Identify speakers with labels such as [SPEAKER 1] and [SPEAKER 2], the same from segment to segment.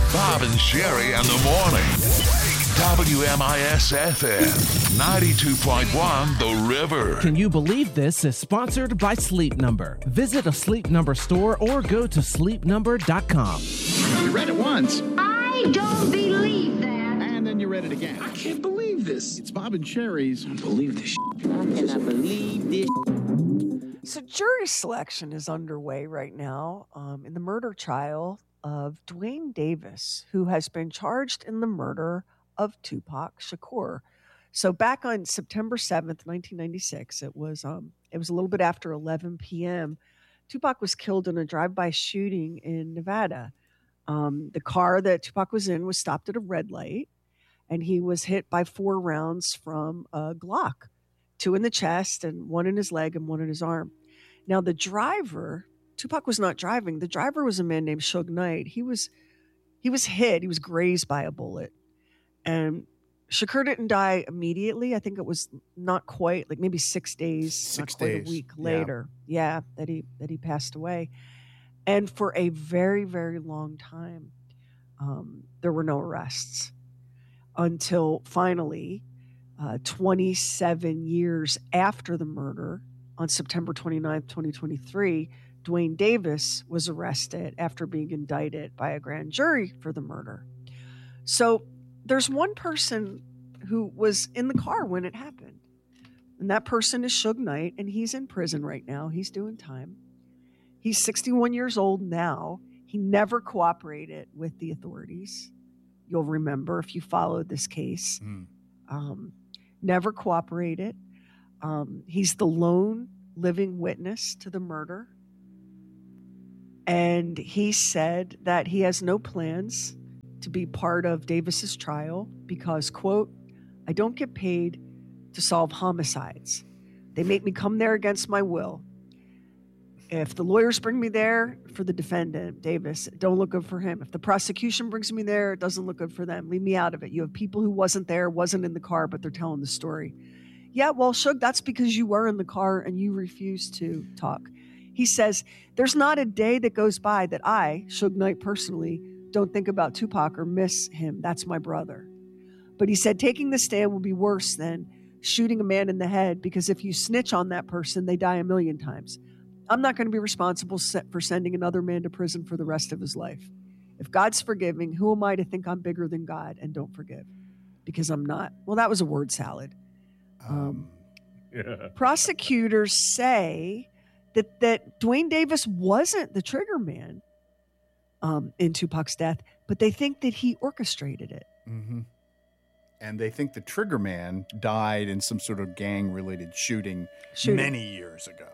[SPEAKER 1] Bob and Sherry in the morning. WMIS-FM 92.1 The River.
[SPEAKER 2] Can you believe this is sponsored by Sleep Number? Visit a Sleep Number store or go to sleepnumber.com.
[SPEAKER 3] You read it once.
[SPEAKER 4] I don't believe that.
[SPEAKER 3] And then you read it again.
[SPEAKER 5] I can't believe this.
[SPEAKER 3] It's Bob and Sherry's.
[SPEAKER 5] I don't believe this.
[SPEAKER 6] I cannot believe this.
[SPEAKER 7] So jury selection is underway right now in the murder trial of Duane Davis, who has been charged in the murder of Tupac Shakur. So back on September 7th, 1996, it was a little bit after 11 p.m. Tupac was killed in a drive-by shooting in Nevada. The car that Tupac was in was stopped at a red light, and he was hit by 4 rounds from a Glock, 2 in the chest and 1 in his leg and 1 in his arm. Now, the driver, Tupac was not driving. The driver was a man named Suge Knight. He was hit. He was grazed by a bullet. And Shakur didn't die immediately. I think it was not quite, like maybe 6 days, not quite a week later. Yeah, that he passed away. And for a very, very long time, there were no arrests until finally, 27 years after the murder, on September 29th, 2023, Duane Davis was arrested after being indicted by a grand jury for the murder. So there's one person who was in the car when it happened, and that person is Suge Knight, and he's in prison right now. He's doing time. He's 61 years old now. He never cooperated with the authorities. You'll remember if you followed this case. Never cooperated. He's the lone living witness to the murder. And he said that he has no plans to be part of Davis's trial because, quote, I don't get paid to solve homicides. They make me come there against my will. If the lawyers bring me there for the defendant, Davis, it don't look good for him. If the prosecution brings me there, it doesn't look good for them. Leave me out of it. You have people who wasn't there, wasn't in the car, but they're telling the story. Yeah, well, Suge, that's because you were in the car and you refused to talk. He says, there's not a day that goes by that I, Suge Knight personally, don't think about Tupac or miss him. That's my brother. But he said taking the stand will be worse than shooting a man in the head because if you snitch on that person, they die a million times. I'm not going to be responsible for sending another man to prison for the rest of his life. If God's forgiving, who am I to think I'm bigger than God and don't forgive? Because I'm not. Well, that was a word salad. Prosecutors say that Duane Davis wasn't the trigger man in Tupac's death, but they think that he orchestrated it.
[SPEAKER 3] Mm-hmm. And they think the trigger man died in some sort of gang-related shooting many years ago.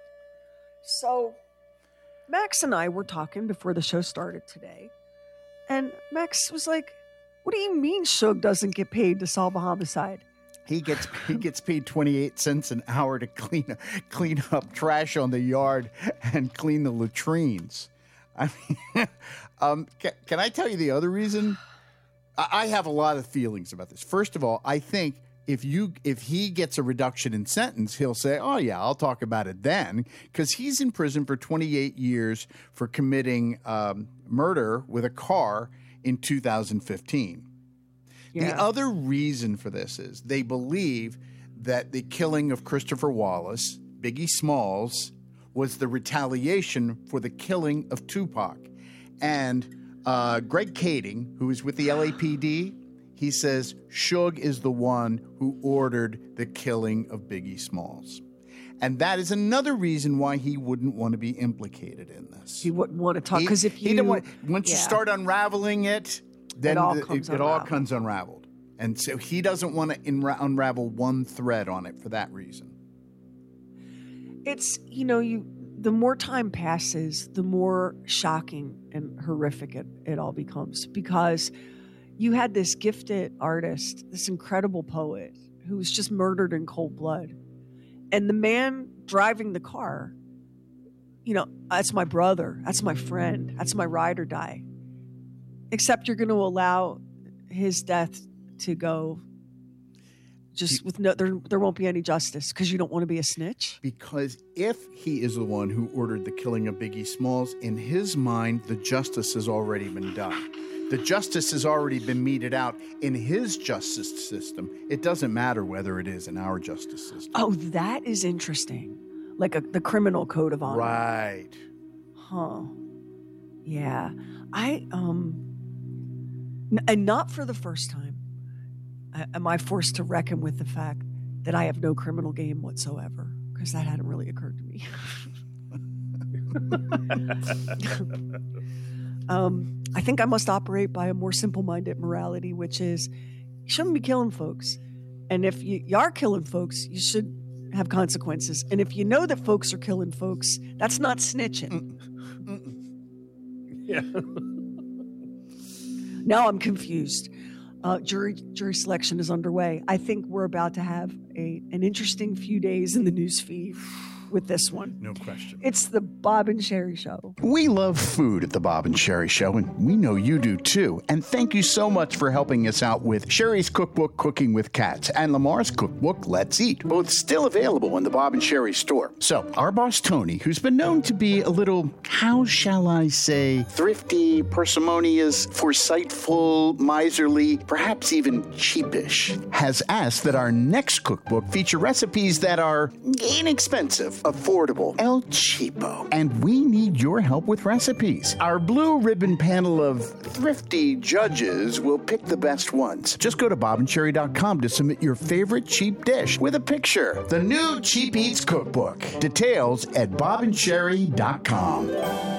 [SPEAKER 7] So Max and I were talking before the show started today, and Max was like, what do you mean Suge doesn't get paid to solve a homicide?
[SPEAKER 3] He gets paid 28 cents an hour to clean up trash on the yard and clean the latrines. I mean, can I tell you the other reason? I have a lot of feelings about this. First of all, I think if he gets a reduction in sentence, he'll say, oh, yeah, I'll talk about it then, because he's in prison for 28 years for committing murder with a car in 2015. Yeah. The other reason for this is they believe that the killing of Christopher Wallace, Biggie Smalls, was the retaliation for the killing of Tupac. And Greg Kading, who is with the LAPD, he says Suge is the one who ordered the killing of Biggie Smalls. And that is another reason why he wouldn't want to be implicated in this.
[SPEAKER 7] He wouldn't want to talk because if you...
[SPEAKER 3] Once you start unraveling it, then it all comes unraveled. And so he doesn't want to unravel one thread on it for that reason.
[SPEAKER 7] It's, the more time passes, the more shocking and horrific it all becomes, because you had this gifted artist, this incredible poet who was just murdered in cold blood. And the man driving the car, that's my brother, that's my friend, that's my ride or die. Except you're going to allow his death to go just with there won't be any justice because you don't want to be a snitch.
[SPEAKER 3] Because if he is the one who ordered the killing of Biggie Smalls, in his mind, the justice has already been done. The justice has already been meted out in his justice system. It doesn't matter whether it is in our justice system.
[SPEAKER 7] Oh, that is interesting. Like the criminal code of honor.
[SPEAKER 3] Right.
[SPEAKER 7] Huh. Yeah. And not for the first time am I forced to reckon with the fact that I have no criminal game whatsoever, because that hadn't really occurred to me. I think I must operate by a more simple-minded morality, which is you shouldn't be killing folks. And if you are killing folks, you should have consequences. And if you know that folks are killing folks, that's not snitching.
[SPEAKER 5] Yeah.
[SPEAKER 7] Now I'm confused. Jury selection is underway. I think we're about to have an interesting few days in the news feed with this one.
[SPEAKER 3] No question.
[SPEAKER 7] It's the Bob and Sherry Show.
[SPEAKER 3] We love food at the Bob and Sherry Show, and we know you do too. And thank you so much for helping us out with Sherry's cookbook, Cooking with Cats, and Lamar's cookbook, Let's Eat, both still available in the Bob and Sherry store. So, our boss Tony, who's been known to be a little, how shall I say, thrifty, parsimonious, foresightful, miserly, perhaps even cheapish, has asked that our next cookbook feature recipes that are inexpensive, affordable, El Cheapo. And we need your help with recipes. Our blue ribbon panel of thrifty judges will pick the best ones. Just go to bobandcherry.com to submit your favorite cheap dish with a picture. The new Cheap Eats Cookbook. Details at bobandcherry.com.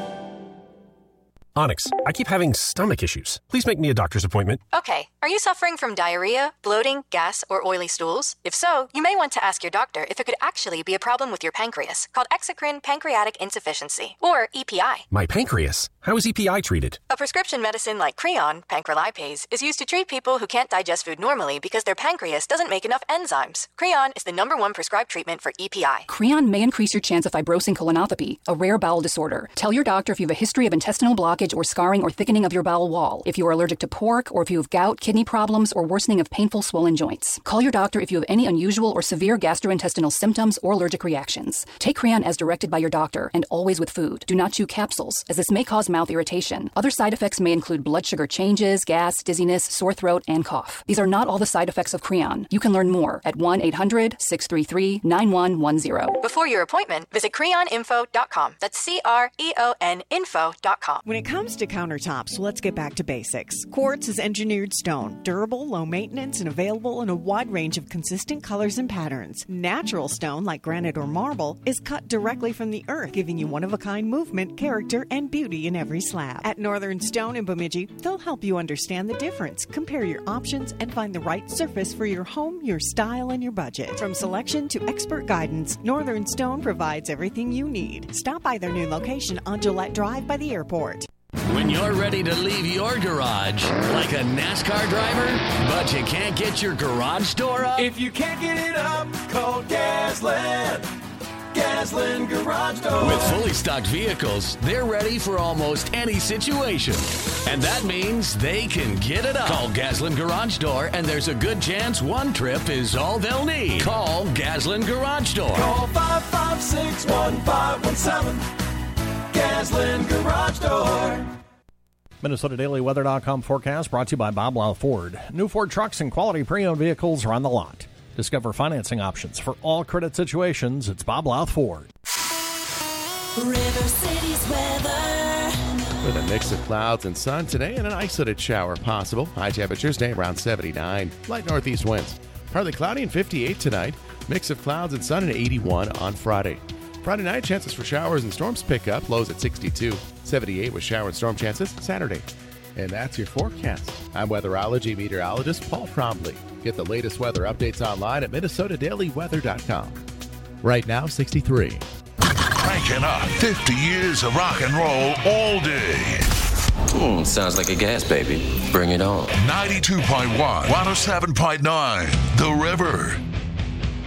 [SPEAKER 8] Onyx, I keep having stomach issues. Please make me a doctor's appointment.
[SPEAKER 9] Okay. Are you suffering from diarrhea, bloating, gas, or oily stools? If so, you may want to ask your doctor if it could actually be a problem with your pancreas, called exocrine pancreatic insufficiency, or EPI.
[SPEAKER 8] My pancreas? How is EPI treated?
[SPEAKER 9] A prescription medicine like Creon, pancrelipase, is used to treat people who can't digest food normally because their pancreas doesn't make enough enzymes. Creon is the #1 prescribed treatment for EPI.
[SPEAKER 10] Creon may increase your chance of fibrosing colonopathy, a rare bowel disorder. Tell your doctor if you have a history of intestinal blockage or scarring or thickening of your bowel wall, if you are allergic to pork, or if you have gout, kidney problems, or worsening of painful swollen joints. Call your doctor if you have any unusual or severe gastrointestinal symptoms or allergic reactions. Take Creon as directed by your doctor, and always with food. Do not chew capsules, as this may cause mouth irritation. Other side effects may include blood sugar changes, gas, dizziness, sore throat, and cough. These are not all the side effects of Creon. You can learn more at 1-800-633-9110.
[SPEAKER 9] Before your appointment, visit creoninfo.com. That's CREON info.com.
[SPEAKER 11] When it comes to countertops, let's get back to basics. Quartz is engineered stone, durable, low maintenance, and available in a wide range of consistent colors and patterns. Natural stone, like granite or marble, is cut directly from the earth, giving you one-of-a-kind movement, character, and beauty in every slab. At Northern Stone in Bemidji, they'll help you understand the difference, compare your options, and find the right surface for your home, your style, and your budget. From selection to expert guidance, Northern Stone provides everything you need. Stop by their new location on Gillette Drive by the airport.
[SPEAKER 12] When you're ready to leave your garage like a NASCAR driver, but you can't get your garage door up?
[SPEAKER 13] If you can't get it up, call Gasland. Gasland Garage Door.
[SPEAKER 12] With fully stocked vehicles, they're ready for almost any situation. And that means they can get it up. Call Gasland Garage Door, and there's a good chance one trip is all they'll need. Call Gasland Garage Door.
[SPEAKER 13] Call 556-1517. Gasland Garage Door.
[SPEAKER 5] MinnesotaDailyWeather.com forecast brought to you by Bob Lau Ford. New Ford trucks and quality pre-owned vehicles are on the lot. Discover financing options for all credit situations. It's Bob Lau Ford.
[SPEAKER 14] River City's weather.
[SPEAKER 15] With a mix of clouds and sun today and an isolated shower possible. High temperatures today around 79. Light northeast winds. Partly cloudy and 58 tonight. Mix of clouds and sun and 81 on Friday. Friday night, chances for showers and storms pick up. Lows at 62. 78 with shower and storm chances Saturday. And that's your forecast. I'm weatherology meteorologist Paul Trombley. Get the latest weather updates online at MinnesotaDailyWeather.com. Right now, 63.
[SPEAKER 1] Cranking up 50 years of rock and roll all day.
[SPEAKER 6] Sounds like a gas baby. Bring it on.
[SPEAKER 1] 92.1, 107.9, The River.